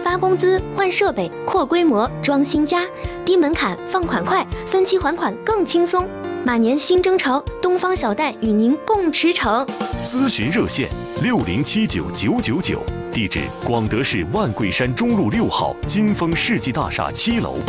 发工资、换设备、扩规模、装新家，低门槛、放款快，分期还款更轻松。马年新征潮，东方小贷与您共驰骋。 咨询热线60799999，地址广德市万桂山中路6号金丰世纪大厦7楼。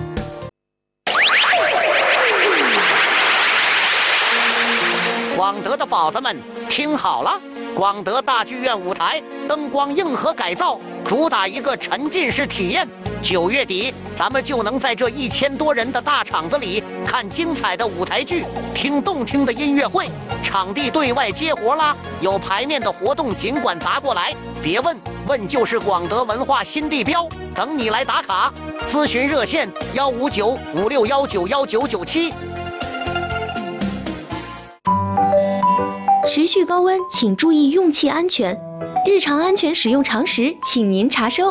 广德的宝子们，听好了！广德大剧院舞台灯光硬核改造，主打一个沉浸式体验。9月底，咱们就能在这1000多人的大场子里看精彩的舞台剧，听动听的音乐会。场地对外接活啦，有排面的活动尽管砸过来，别问，问就是广德文化新地标，等你来打卡。咨询热线15956191997。 持续高温，请注意用气安全。日常安全使用常识，请您查收。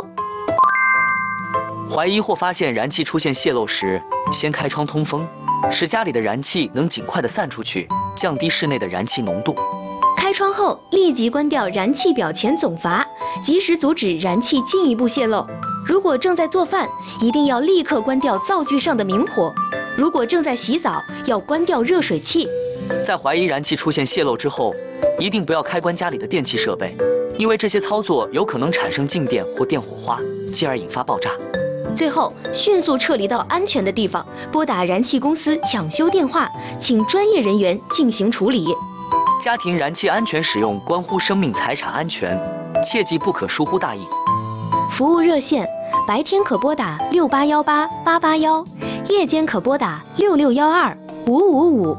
怀疑或发现燃气出现泄漏时，先开窗通风，使家里的燃气能尽快地散出去，降低室内的燃气浓度。 开窗后立即关掉燃气表前总阀，及时阻止燃气进一步泄漏。如果正在做饭，一定要立刻关掉灶具上的明火。如果正在洗澡，要关掉热水器。 在怀疑燃气出现泄漏之后，一定不要开关家里的电器设备，因为这些操作有可能产生静电或电火花，进而引发爆炸。 最后，迅速撤离到安全的地方，拨打燃气公司抢修电话，请专业人员进行处理。 家庭燃气安全使用关乎生命财产安全，切记不可疏忽大意。 服务热线：白天可拨打68188881，夜间可拨打66125555。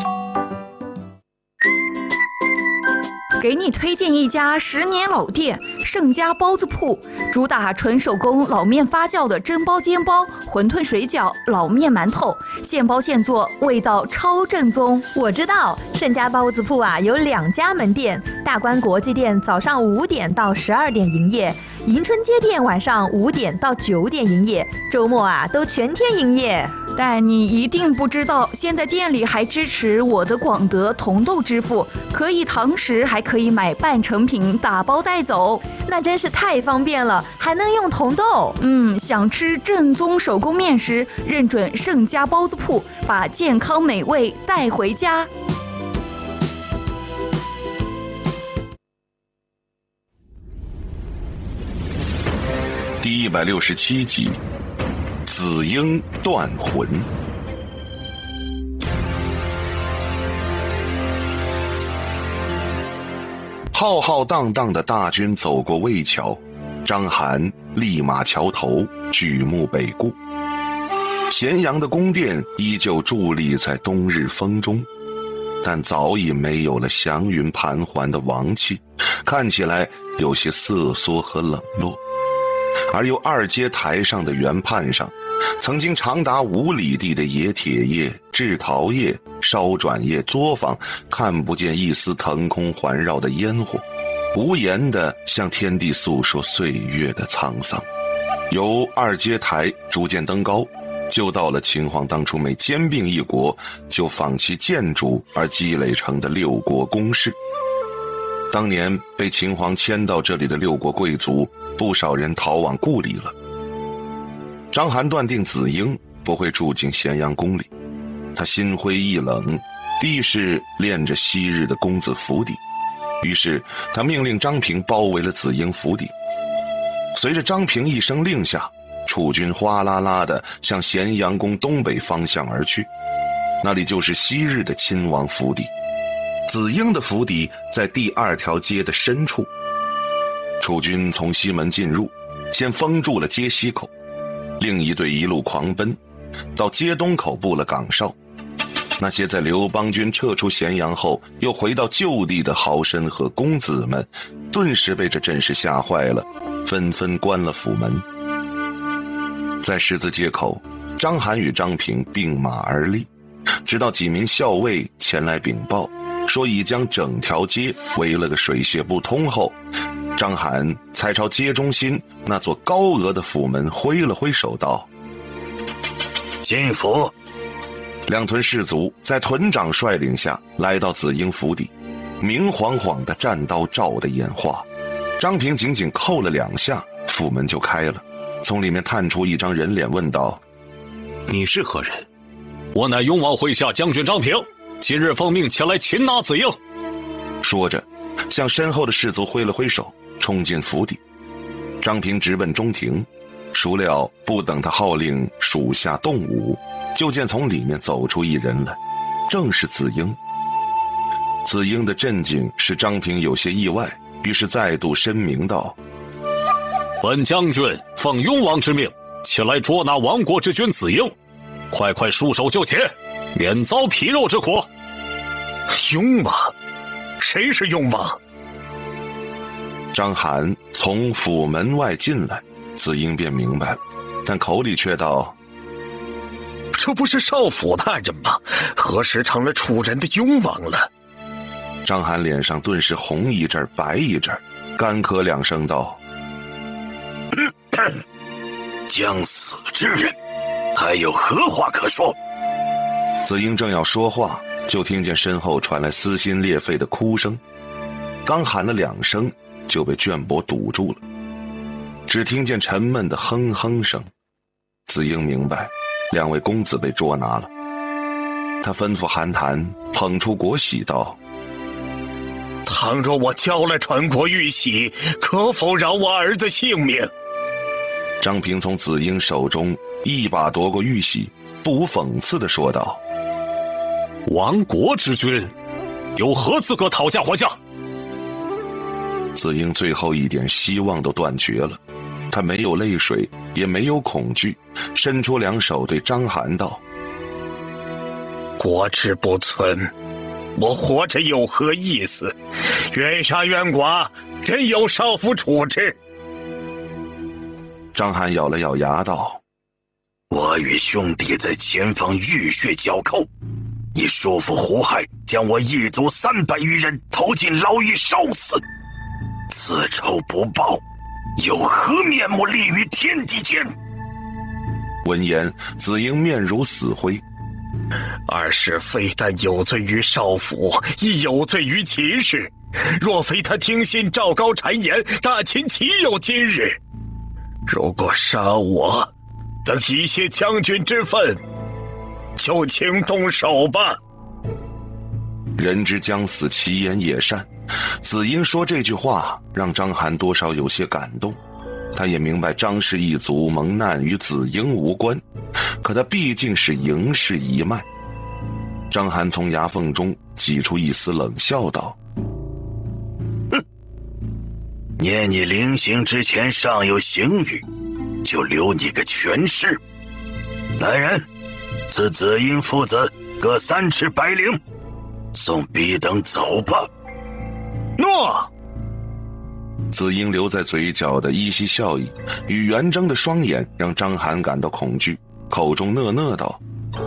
给你推荐一家10年老店，盛家包子铺，主打纯手工老面发酵的蒸包、煎包、馄饨、水饺、老面、馒头，现包现做，味道超正宗。 我知道盛家包子铺啊，有2家门店，大观国际店早上5点到12点营业，迎春街店晚上5点到9点营业，周末啊都全天营业。 但你一定不知道，现在店里还支持我的广德同豆支付，可以堂食，还可以买半成品打包带走， 那真是太方便了，还能用同豆。 想吃正宗手工面食，认准盛家包子铺，把健康美味带回家。 第167集，紫英断魂。浩浩荡荡的大军走过渭桥，章邯立马桥头，举目北顾。咸阳的宫殿依旧伫立在冬日风中，但早已没有了祥云盘桓的王气，看起来有些瑟缩和冷落。而又2阶台上的圆畔上，曾经长达5里地的冶铁业、制陶业、烧转业作坊，看不见一丝腾空环绕的烟火，无言地向天地诉说岁月的沧桑。由2阶台逐渐登高，就到了秦皇当初每兼并一国就放弃建筑而积累成的6国公室。当年被秦皇迁到这里的6国贵族，不少人逃往故里了。章邯断定子婴不会住进咸阳宫里，他心灰意冷，必是恋着昔日的公子府邸。于是他命令张平包围了子婴府邸。随着张平一声令下，楚军哗啦啦地向咸阳宫东北方向而去，那里就是昔日的亲王府邸。子婴的府邸在第2条街的深处。楚军从西门进入，先封住了街西口，另一队一路狂奔，到街东口布了岗哨。那些在刘邦军撤出咸阳后又回到旧地的豪绅和公子们，顿时被这阵势吓坏了，纷纷关了府门。在十字街口，章邯与张平并马而立，直到几名校尉前来禀报，说已将整条街围了个水泄不通后，章邯才朝街中心那座高额的府门挥了挥手道： 进府。 2屯士卒在屯长率领下来到子婴府邸，明晃晃的战刀照得眼花。张平仅扣了2下， 府门就开了，从里面探出一张人脸，问道：“ 你是何人？”“我乃雍王麾下将军张平，今日奉命前来擒拿子婴。” 说着，向身后的士卒挥了挥手，冲进府邸。张平直奔中庭，孰料不等他号令属下动武，就见从里面走出一人来，正是子婴。子婴的镇静使张平有些意外，于是再度申明道：“ 本将军奉雍王之命，前来捉拿亡国之君子婴，快快束手就擒，免遭皮肉之苦。”“ 雍王？谁是雍王？” 张邯从府门外进来，子婴便明白了，但口里却道：“ 这不是少府大人吗？何时成了楚人的雍王了？” 张邯脸上顿时红一阵白一阵，干咳两声道：“ 将死之人，还有何话可说？” 子婴正要说话，就听见身后传来撕心裂肺的哭声，刚喊了2声，就被卷帛堵住了，只听见沉闷的哼哼声。子婴明白2位公子被捉拿了，他吩咐韩谈捧出国玺道：“ 倘若我交了传国玉玺，可否饶我儿子性命？” 张平从子婴手中一把夺过玉玺，不无讽刺地说道：“ 亡国之君，有何资格讨价还价？” 子婴最后一点希望都断绝了，他没有泪水，也没有恐惧，伸出2手对张邯道：“ 国之不存，我活着有何意思？愿杀愿剐，任由少府处置。” 张邯咬了咬牙道：“ 我与兄弟在前方浴血交扣，你叔父胡亥将我一族300余人投进牢狱烧死，此仇不报，有何面目立于天地间？” 闻言，子婴面如死灰。 二世非但有罪于少府，亦有罪于秦氏。若非他听信赵高谗言，大秦岂有今日？如果杀我，等一泄将军之愤，就请动手吧。 人之将死，其言也善。子婴说这句话，让张邯多少有些感动。他也明白张氏一族蒙难与子婴无关，可他毕竟是嬴氏一脉。张邯从牙缝中挤出一丝冷笑道：“ 哼，念你临行之前尚有刑狱，就留你个全尸。来人，赐子婴父子各3尺白绫，送彼等走吧。”“ 诺。” 子婴留在嘴角的依稀笑意与圆睁的双眼让张邯感到恐惧，口中讷讷道：“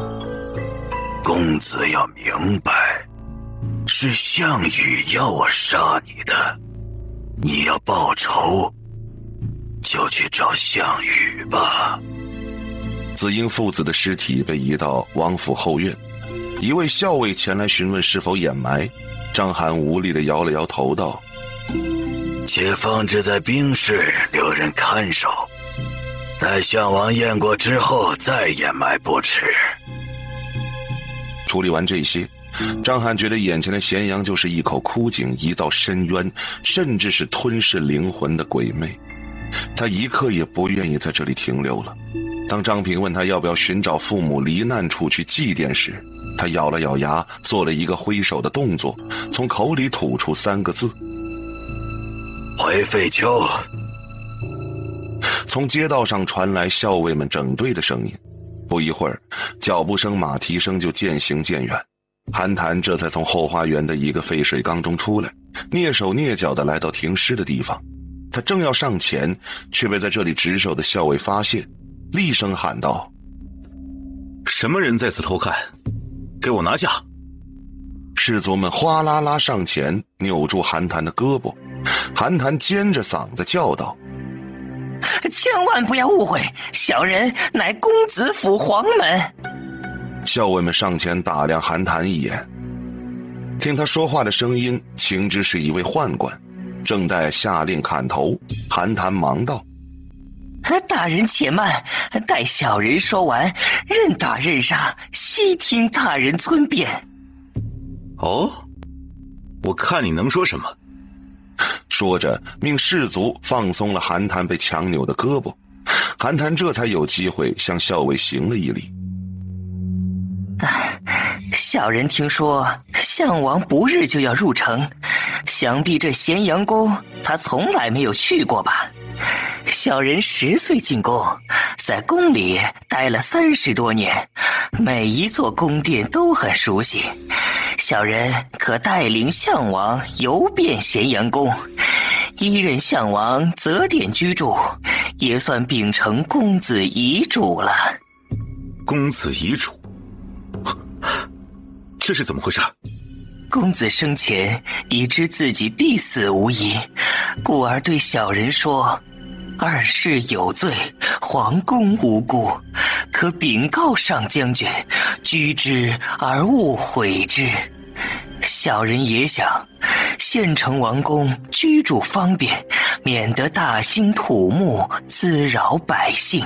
公子要明白，是项羽要我杀你的，你要报仇，就去找项羽吧。” 子婴父子的尸体被移到王府后院，一位校尉前来询问是否掩埋，张邯无力地摇了摇头道：“ 且放置在兵室，留人看守，待项王验过之后再掩埋不迟。” 处理完这些，张邯觉得眼前的咸阳就是一口枯井，一道深渊，甚至是吞噬灵魂的鬼魅。他一刻也不愿意在这里停留了。当张平问他要不要寻找父母罹难处去祭奠时，他咬了咬牙，做了一个挥手的动作，从口里吐出3个字：“ 回废丘。” 从街道上传来校尉们整队的声音，不一会儿，脚步声、马蹄声就渐行渐远。韩谈这才从后花园的一个废水缸中出来，蹑手蹑脚地来到停尸的地方。他正要上前，却被在这里值守的校尉发现，厉声喊道：“ 什么人在此偷看？给我拿下！” 士卒们哗啦啦上前，扭住韩谈的胳膊。韩谈尖着嗓子叫道：“ 千万不要误会，小人乃公子府黄门。” 校尉们上前打量韩谈一眼，听他说话的声音，情知是一位宦官，正待下令砍头。韩谈忙道：“ 大人且慢，待小人说完，任打任杀，悉听大人尊便。 哦，我看你能说什么。 说着，命士卒放松了韩谭被强扭的胳膊，韩谭这才有机会向校尉行了一礼。 小人听说项王不日就要入城，想必这咸阳宫他从来没有去过吧？小人10岁进宫，在宫里待了30多年，每一座宫殿都很熟悉。小人可带领项王游遍咸阳宫，一任项王择点居住，也算秉承公子遗嘱了。 公子遗嘱？这是怎么回事？ 公子生前已知自己必死无疑，故而对小人说：二世有罪，皇宫无辜，可禀告上将军，居之而勿毁之。小人也想，县城王宫居住方便，免得大兴土木，滋扰百姓。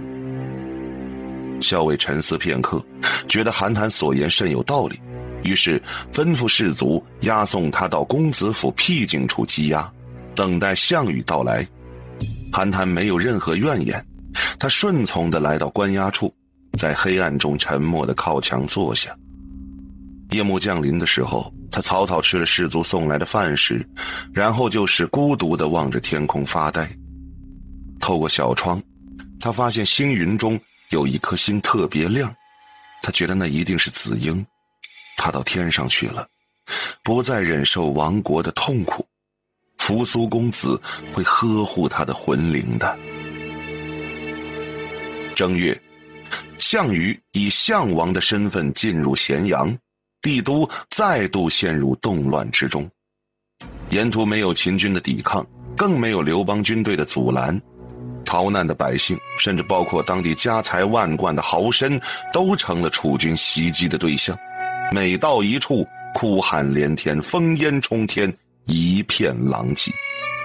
校尉沉思片刻，觉得韩谭所言甚有道理，于是吩咐士卒押送他到公子府僻静处羁押，等待项羽到来。韩谭没有任何怨言，他顺从地来到关押处，在黑暗中沉默地靠墙坐下。夜幕降临的时候，他草草吃了士卒送来的饭食，然后就是孤独地望着天空发呆。透过小窗，他发现星云中有一颗星特别亮，他觉得那一定是子婴，他到天上去了，不再忍受亡国的痛苦，扶苏公子会呵护他的魂灵的。正月，项羽以项王的身份进入咸阳，帝都再度陷入动乱之中。沿途没有秦军的抵抗，更没有刘邦军队的阻拦，逃难的百姓，甚至包括当地家财万贯的豪绅，都成了楚军袭击的对象。每到一处，哭喊连天，烽烟冲天，一片狼藉。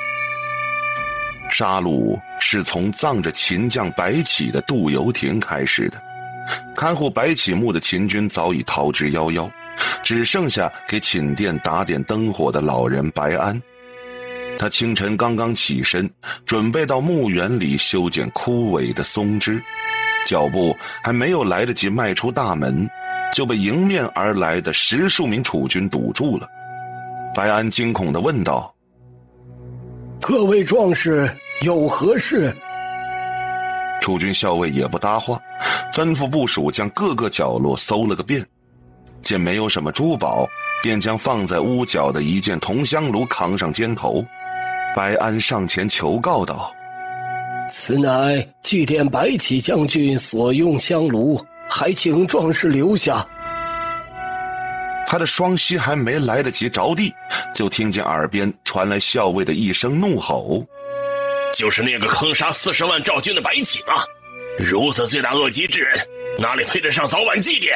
杀戮是从葬着秦将白起的杜游亭开始的，看护白起墓的秦军早已逃之夭夭，只剩下给寝殿打点灯火的老人白安。他清晨刚刚起身，准备到墓园里修剪枯萎的松枝，脚步还没有来得及迈出大门，就被迎面而来的10数名楚军堵住了。白安惊恐地问道： 各位壮士，有何事？ 楚军校尉也不搭话，吩咐部属将各个角落搜了个遍，见没有什么珠宝，便将放在屋角的一件铜香炉扛上肩头。白安上前求告道： 此乃祭奠白起将军所用香炉，还请壮士留下。 他的双膝还没来得及着地，就听见耳边传来校尉的一声怒吼： 就是那个坑杀40万赵军的白起吗？如此罪大恶极之人，哪里配得上早晚祭奠？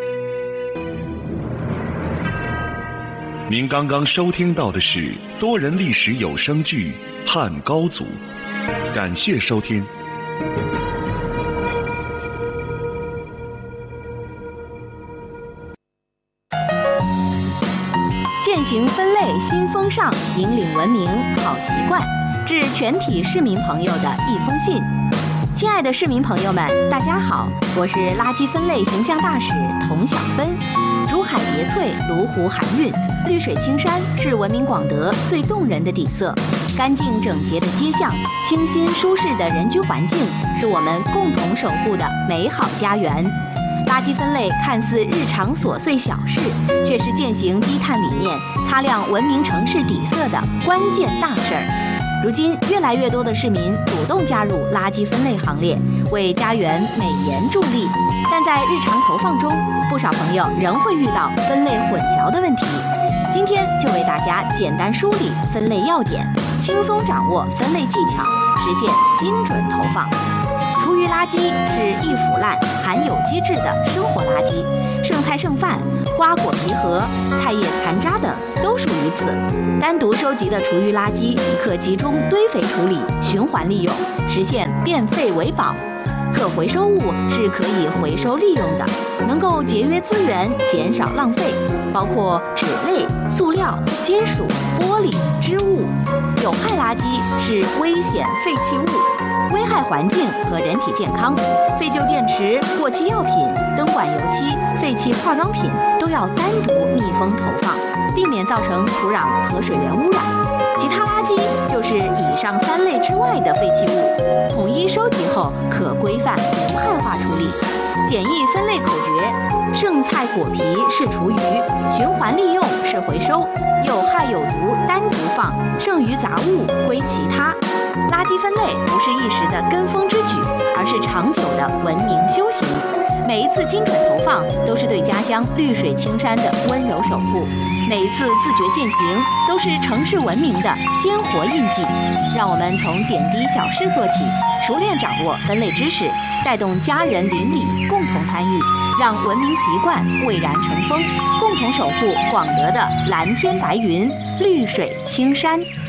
您刚刚收听到的是多人历史有声剧《汉高祖》，感谢收听。 践行分类新风尚，引领文明好习惯，致全体市民朋友的一封信。亲爱的市民朋友们，大家好，我是垃圾分类形象大使童小芬。竹海叠翠，芦湖含韵，绿水青山是文明广德最动人的底色。干净整洁的街巷，清新舒适的人居环境，是我们共同守护的美好家园。垃圾分类看似日常琐碎小事，却是践行低碳理念、擦亮文明城市底色的关键大事儿。如今，越来越多的市民主动加入垃圾分类行列，为家园美颜助力。但在日常投放中，不少朋友仍会遇到分类混淆的问题。今天就为大家简单梳理分类要点，轻松掌握分类技巧，实现精准投放。厨余垃圾是易腐烂、含有机质的生活垃圾，剩菜剩饭、瓜果皮核、菜叶残渣等都属于此。单独收集的厨余垃圾可集中堆肥处理、循环利用，实现变废为宝。可回收物是可以回收利用的，能够节约资源，减少浪费，包括纸类、塑料、金属、玻璃、织物。有害垃圾是危险废弃物，危害环境和人体健康。废旧电池、过期药品、灯管油漆、废弃化妆品都要单独密封投放，避免造成土壤和水源污染。其他垃圾就是以上3类之外的废弃物，统一收集后可规范无害化处理。简易分类口诀：剩菜果皮是厨余，循环利用是回收，有害有毒单独放，剩余杂物归其他。垃圾分类不是一时的跟风之举，而是长久的文明修行。每一次精准投放，都是对家乡绿水青山的温柔守护；每一次自觉践行，都是城市文明的鲜活印记。让我们从点滴小事做起，熟练掌握分类知识，带动家人邻里共同参与，让文明习惯蔚然成风，共同守护广德的蓝天白云、绿水青山。